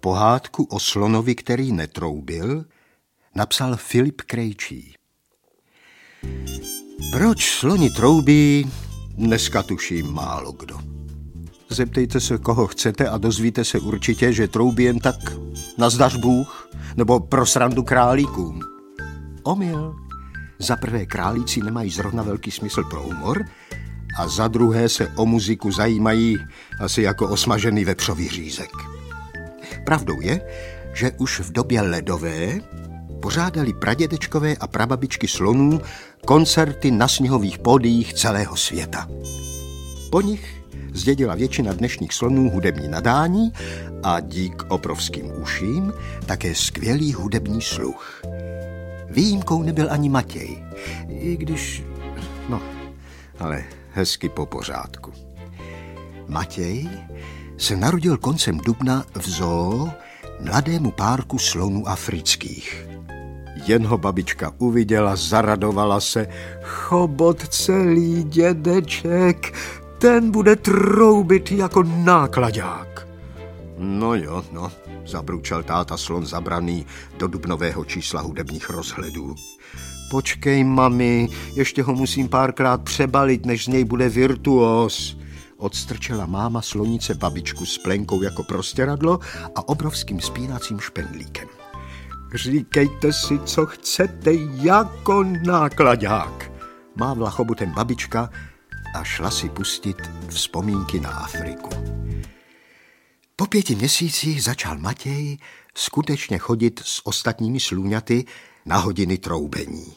Pohádku o slonovi, který netroubil, napsal Filip Krejčí. Proč sloni troubí, dneska tuší málo kdo. Zeptejte se, koho chcete a dozvíte se určitě, že troubí jen tak nazdař Bůh nebo pro srandu králíkům. Omyl. Za prvé, králíci nemají zrovna velký smysl pro humor a za druhé se o muziku zajímají asi jako o smažený vepřový řízek. Pravdou je, že už v době ledové pořádali pradědečkové a prababičky slonů koncerty na sněhových pódiích celého světa. Po nich zdědila většina dnešních slonů hudební nadání a dík obrovským uším také skvělý hudební sluch. Výjimkou nebyl ani Matěj, i když, ale hezky po pořádku. Matěj se narodil koncem dubna v zoo mladému párku slonů afrických. Jen ho babička uviděla, zaradovala se. Chobot celý, dědeček, ten bude troubit jako náklaďák. No jo, zabručel táta slon zabraný do dubnového čísla hudebních rozhledů. Počkej, mami, ještě ho musím párkrát přebalit, než z něj bude virtuóz. Odstrčela máma slonice babičku s plenkou jako prostěradlo a obrovským spínacím špendlíkem. Říkejte si, co chcete, jako náklaďák, mávla chobutem babička a šla si pustit vzpomínky na Afriku. Po 5 měsících začal Matěj skutečně chodit s ostatními slůňaty na hodiny troubení.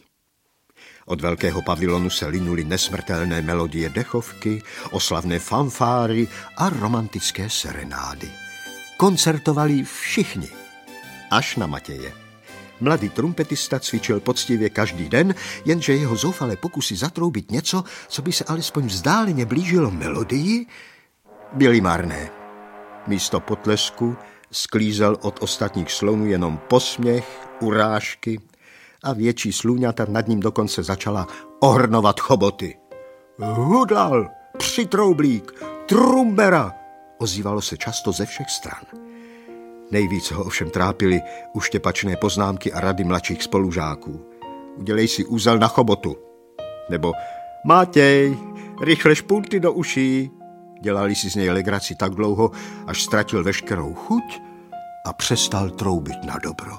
Od velkého pavilonu se linuly nesmrtelné melodie dechovky, oslavné fanfáry a romantické serenády. Koncertovali všichni, až na Matěje. Mladý trumpetista cvičil poctivě každý den, jenže jeho zoufalé pokusy zatroubit něco, co by se alespoň vzdáleně blížilo melodii, byly marné. Místo potlesku sklízel od ostatních slonů jenom posměch, urážky a větší slůňata nad ním dokonce začala ohrnovat choboty. Hudlal, přitroublík, trumbera, ozývalo se často ze všech stran. Nejvíc ho ovšem trápily uštěpačné poznámky a rady mladších spolužáků. Udělej si úzel na chobotu. Nebo Matěj, rychle špunty do uší. Dělali si z něj legraci tak dlouho, až ztratil veškerou chuť a přestal troubit na dobro.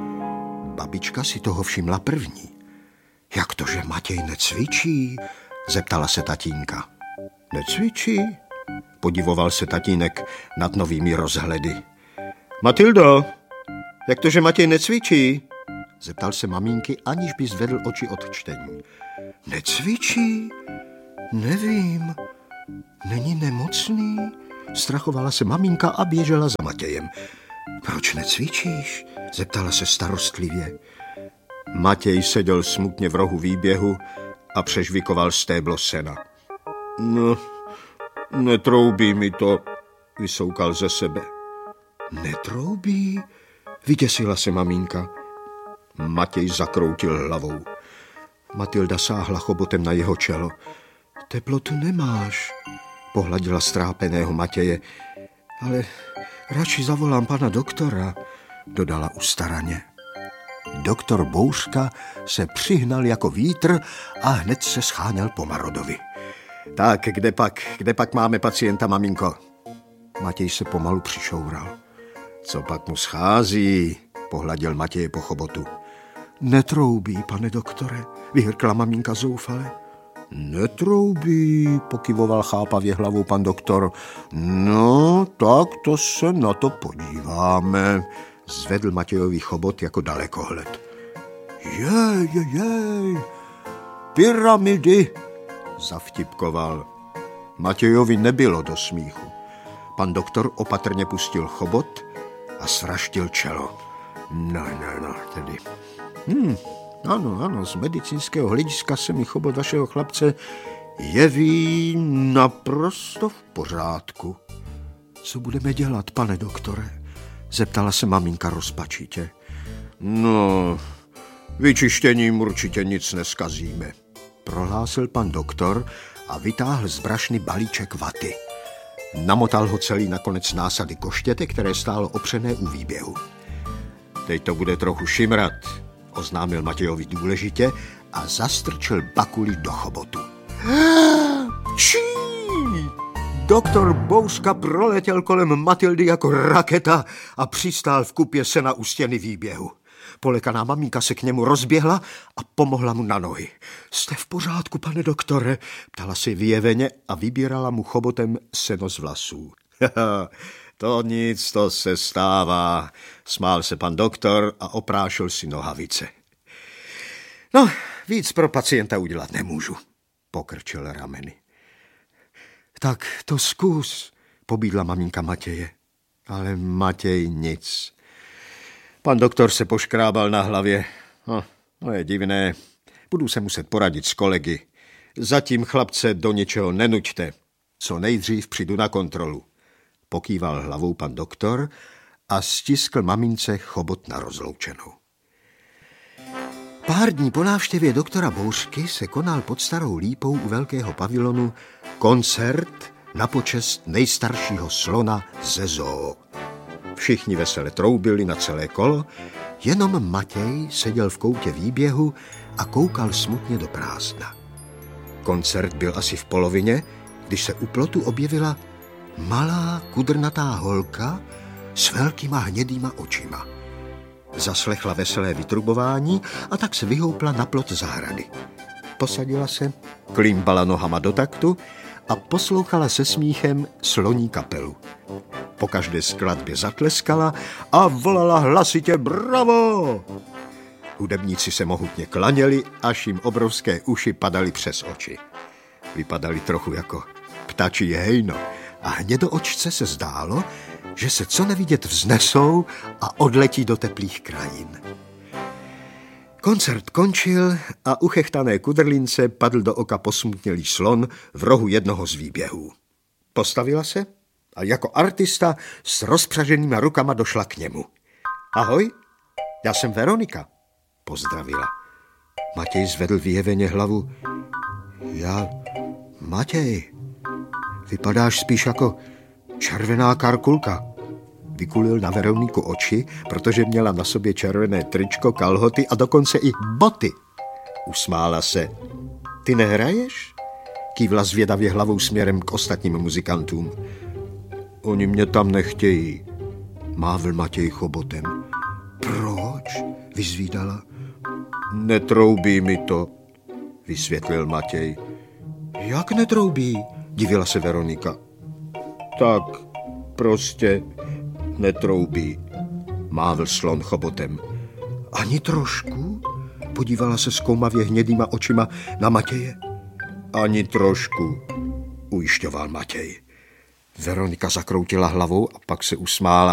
Babička si toho všimla první. Jak to, že Matěj necvičí? Zeptala se tatínka. Necvičí? Podivoval se tatínek nad novými rozhledy. Matildo, jak to, že Matěj necvičí? Zeptal se mamínky, aniž by zvedl oči od čtení. Necvičí? Nevím. Není nemocný? Strachovala se maminka a běžela za Matějem. Proč necvičíš? Zeptala se starostlivě. Matěj seděl smutně v rohu výběhu a přežvikoval stéblo sena. No, netroubí mi to, vysoukal ze sebe. Netroubí? Vyděsila se maminka. Matěj zakroutil hlavou. Matilda sáhla chobotem na jeho čelo. Teplotu nemáš, pohladila strápeného Matěje. Ale radši zavolám pana doktora, dodala ustaraně. Doktor Bouřka se přihnal jako vítr a hned se scháněl po Marodovi. Tak, kde pak máme pacienta, maminko? Matěj se pomalu přišoural. Co pak mu schází? Pohladil Matěje po chobotu. Netroubí, pane doktore, vyhrkla maminka zoufale. Netroubí, pokyvoval chápavě hlavou pan doktor. No, tak to se na to podíváme, zvedl Matějovi chobot jako dalekohled. Jej, pyramidy, zavtipkoval. Matějovi nebylo do smíchu. Pan doktor opatrně pustil chobot a sraštil čelo. No, tedy. Ano, z medicínského hlediska se mi chobot vašeho chlapce jeví naprosto v pořádku. Co budeme dělat, pane doktore? Zeptala se maminka rozpačitě. No, vyčištěním určitě nic neskazíme, prohlásil pan doktor a vytáhl z brašny balíček vaty. Namotal ho celý na konec násady koštěte, které stálo opřené u výběhu. Teď to bude trochu šimrat, oznámil Matějovi důležitě a zastrčil bakuli do chobotu. Čí! Doktor Bouřka proletěl kolem Matildy jako raketa a přistál v kupě sena u stěny výběhu. Polekaná maminka se k němu rozběhla a pomohla mu na nohy. Jste v pořádku, pane doktore? Ptala si vyjeveně a vybírala mu chobotem seno z vlasů. To nic, to se stává, smál se pan doktor a oprášil si nohavice. No, víc pro pacienta udělat nemůžu, pokrčil rameny. Tak to zkus, pobídla maminka Matěje. Ale Matěj nic. Pan doktor se poškrábal na hlavě. No je divné, budu se muset poradit s kolegy. Zatím chlapce do ničeho nenuďte. Co nejdřív přijdu na kontrolu. Pokýval hlavou pan doktor a stiskl mamince chobot na rozloučenou. Pár dní po návštěvě doktora Bouřky se konal pod Starou lípou u velkého pavilonu koncert na počest nejstaršího slona ze zoo. Všichni vesele troubili na celé kolo, jenom Matěj seděl v koutě výběhu a koukal smutně do prázdna. Koncert byl asi v polovině, když se u plotu objevila malá kudrnatá holka s velkýma hnědýma očima. Zaslechla veselé vytrubování a tak se vyhoupla na plot zahrady. Posadila se, klímbala nohama do taktu a poslouchala se smíchem sloní kapelu. Po každé skladbě zatleskala a volala hlasitě bravo! Hudebníci se mohutně klaněli, až jim obrovské uši padaly přes oči. Vypadali trochu jako ptačí hejno a hnědoočce se zdálo, že se co nevidět vznesou a odletí do teplých krajin. Koncert končil a uchechtané kudrlince padl do oka posmutnělý slon v rohu jednoho z výběhů. Postavila se a jako artista s rozpřaženýma rukama došla k němu. Ahoj, já jsem Veronika, pozdravila. Matěj zvedl vyjeveně hlavu. Matěj, vypadáš spíš jako červená karkulka. Vykulil na Veroniku oči, protože měla na sobě červené tričko, kalhoty a dokonce i boty. Usmála se. Ty nehraješ? Kývla zvědavě hlavou směrem k ostatním muzikantům. Oni mě tam nechtějí, mávl Matěj chobotem. Proč? Vyzvídala. Netroubí mi to, vysvětlil Matěj. Jak netroubí? Divila se Veronika. Tak prostě netroubí, mávl slon chobotem. Ani trošku? Podívala se zkoumavě hnědýma očima na Matěje. Ani trošku, ujišťoval Matěj. Veronika zakroutila hlavou a pak se usmála.